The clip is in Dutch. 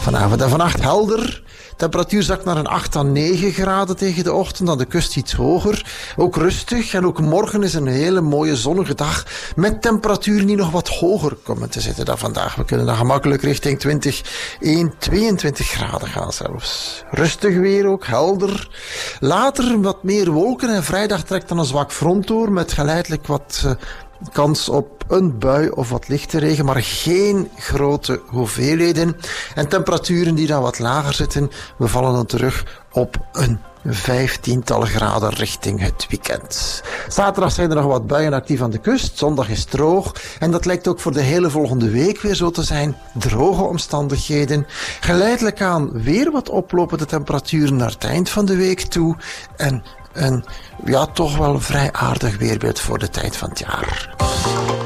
Vanavond en vannacht helder. Temperatuur zakt naar een 8 à 9 graden tegen de ochtend. Aan de kust iets hoger. Ook rustig. En ook morgen is een hele mooie zonnige dag. Met temperaturen die nog wat hoger komen te zitten dan vandaag. We kunnen dan gemakkelijk richting 22 graden gaan zelfs. Rustig weer ook, helder. Later wat meer wolken. En vrijdag trekt dan een zwak front door. Met geleidelijk wat kans op een bui of wat lichte regen, maar geen grote hoeveelheden. En temperaturen die dan wat lager zitten, we vallen dan terug op een 15-tal graden richting het weekend. Zaterdag zijn er nog wat buien actief aan de kust. Zondag is droog. En dat lijkt ook voor de hele volgende week weer zo te zijn. Droge omstandigheden. Geleidelijk aan weer wat oplopende temperaturen naar het eind van de week toe. En een toch wel vrij aardig weerbeeld voor de tijd van het jaar.